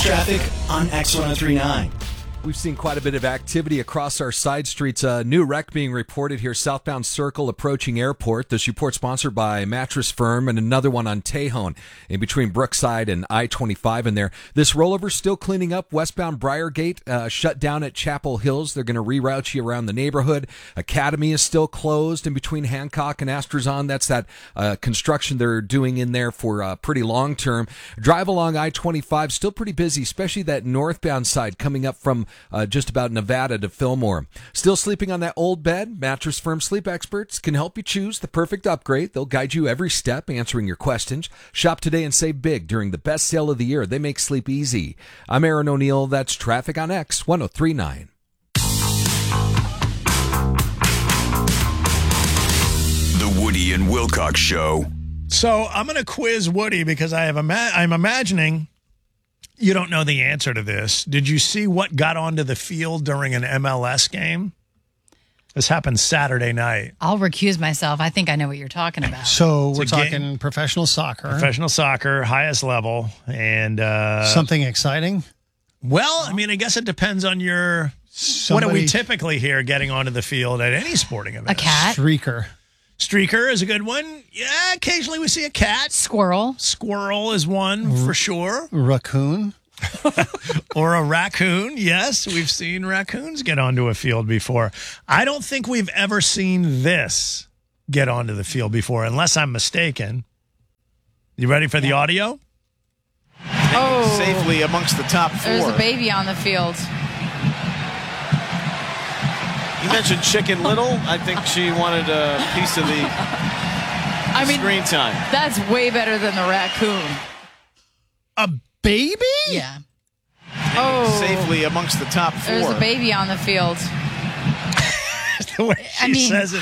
Traffic on X1039. We've seen quite a bit of activity across our side streets. A new wreck being reported here, southbound Circle approaching airport. This report sponsored by Mattress Firm, and another one on Tejon in between Brookside and I-25 in there. This rollover still cleaning up. Westbound Briargate shut down at Chapel Hills. They're going to reroute you around the neighborhood. Academy is still closed in between Hancock and Astrazon. That's that construction they're doing in there for pretty long term. Drive along I-25, still pretty busy, especially that northbound side coming up from just about Nevada to Fillmore. Still sleeping on that old bed? Mattress Firm sleep experts can help you choose the perfect upgrade. They'll guide you every step, answering your questions. Shop today and save big during the best sale of the year. They make sleep easy. I'm Aaron O'Neill. That's Traffic on X 1039. The Woody and Wilcox Show. So I'm going to quiz Woody because I'm imagining you don't know the answer to this. Did you see what got onto the field during an MLS game? This happened Saturday night. I'll recuse myself. I think I know what you're talking about. So we're talking professional soccer. Professional soccer, highest level. And something exciting? Well, I mean, I guess it depends on your... What do we typically hear getting onto the field at any sporting event? A cat. Streaker. Streaker is a good one. Yeah, occasionally we see a cat. Squirrel. Squirrel is one for sure. Raccoon. Or a raccoon. Yes, we've seen raccoons get onto a field before. I don't think we've ever seen this get onto the field before, unless I'm mistaken. You ready for the audio? Oh. Safely amongst the top four. There's a baby on the field. You mentioned Chicken Little. I think she wanted a piece of the screen time. That's way better than the raccoon. A baby? Yeah. Safely amongst the top four. There's a baby on the field. The way she says it.